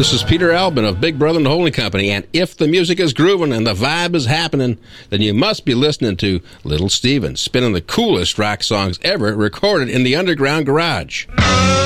This is Peter Albin of Big Brother and the Holding Company, and if the music is grooving and the vibe is happening, then you must be listening to Little Steven, spinning the coolest rock songs ever recorded in the underground garage.